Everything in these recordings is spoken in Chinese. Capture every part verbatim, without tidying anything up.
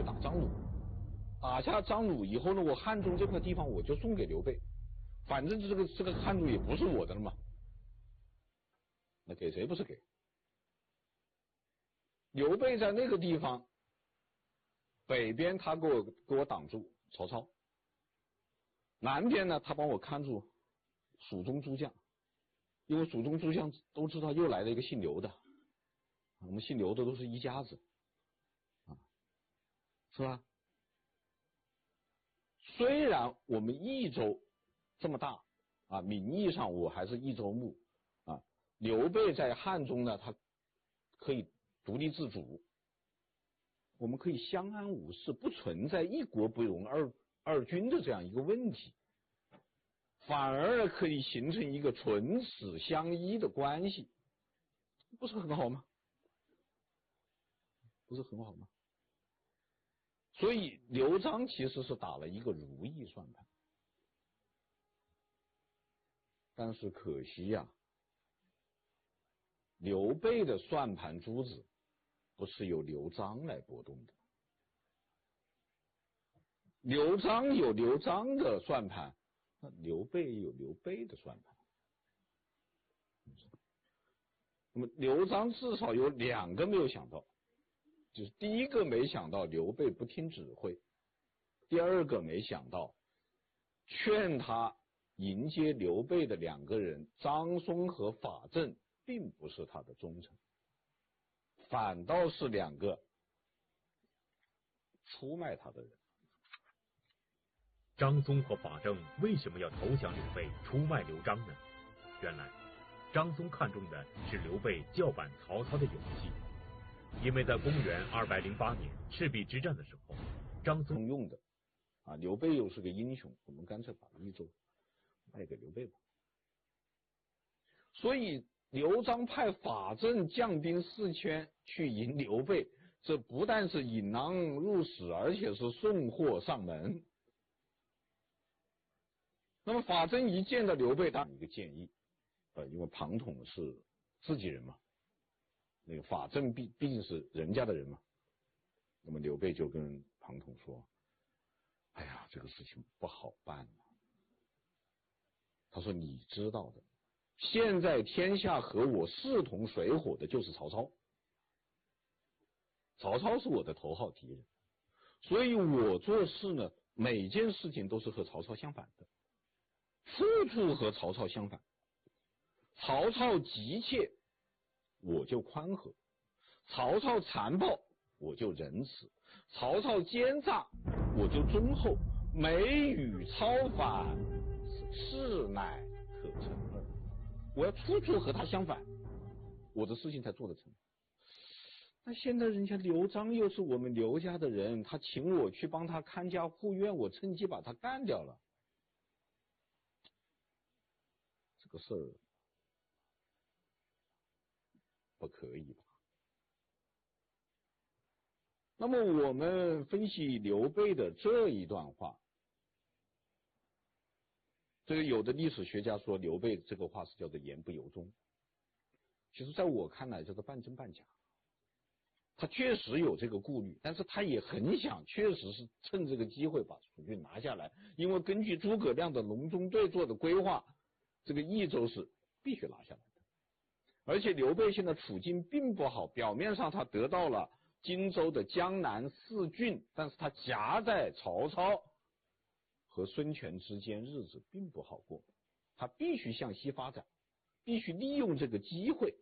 去打张鲁，打下张鲁以后呢，我汉中这块地方我就送给刘备，反正这个这个汉中也不是我的了嘛，那给谁不是给？刘备在那个地方，北边他给我给我挡住曹操，南边呢他帮我看住蜀中诸将，因为蜀中诸将都知道又来了一个姓刘的，我们姓刘的都是一家子啊，是吧？虽然我们益州这么大啊，名义上我还是益州牧啊，刘备在汉中呢，他可以独立自主，我们可以相安无事，不存在一国不容二二君的这样一个问题，反而可以形成一个唇齿相依的关系，不是很好吗？不是很好吗？所以刘璋其实是打了一个如意算盘，但是可惜呀、啊，刘备的算盘珠子不是由刘璋来拨动的，刘璋有刘璋的算盘，那刘备有刘备的算盘。那么刘璋至少有两个没有想到，就是第一个没想到刘备不听指挥，第二个没想到劝他迎接刘备的两个人张松和法正并不是他的忠臣，反倒是两个出卖他的人。 张松和法正为什么要投降刘备，出卖刘璋呢？原来张松看中的是刘备叫板曹操的勇气，因为在公元二百零八年赤壁之战的时候，张松用的啊，刘备又是个英雄，我们干脆把益州卖给刘备吧。所以刘璋派法正将兵四千去迎刘备，这不但是引狼入室，而且是送货上门。那么法正一见到刘备，他一个建议，呃，因为庞统是自己人嘛，那个法正毕毕竟是人家的人嘛，那么刘备就跟庞统说：“哎呀，这个事情不好办啊。”他说：“你知道的，现在天下和我势同水火的就是曹操，曹操是我的头号敌人，所以我做事呢，每件事情都是和曹操相反的。”处处和曹操相反，曹操急切我就宽和，曹操残暴我就仁慈，曹操奸诈我就忠厚，美与操反，是乃可成耳。我要处处和他相反，我的事情才做得成。那现在人家刘璋又是我们刘家的人，他请我去帮他看家护院，我趁机把他干掉了，这个事儿不可以吧？那么我们分析刘备的这一段话，这个有的历史学家说刘备这个话是叫做言不由衷，其实在我看来叫做半真半假。他确实有这个顾虑，但是他也很想，确实是趁这个机会把蜀郡拿下来，因为根据诸葛亮的隆中对做的规划，这个益州是必须拿下来的。而且刘备现在处境并不好，表面上他得到了荆州的江南四郡，但是他夹在曹操和孙权之间，日子并不好过，他必须向西发展，必须利用这个机会。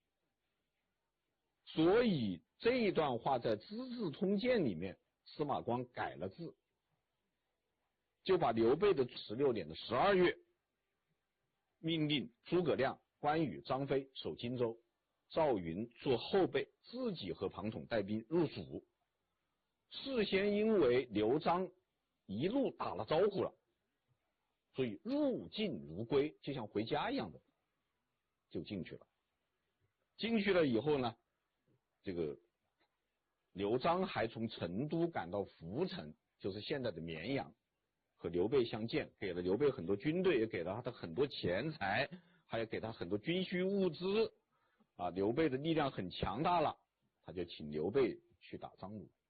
所以这一段话在《资治通鉴》里面，司马光改了字，就把刘备的十六年的十二月，命令诸葛亮、关羽、张飞守荆州，赵云做后备，自己和庞统带兵入蜀。事先因为刘璋一路打了招呼了，所以入境如归，就像回家一样的，就进去了。进去了以后呢，这个刘璋还从成都赶到涪城，就是现在的绵阳，和刘备相见，给了刘备很多军队，也给了他很多钱财，还有给他很多军需物资啊。刘备的力量很强大了，他就请刘备去打张鲁。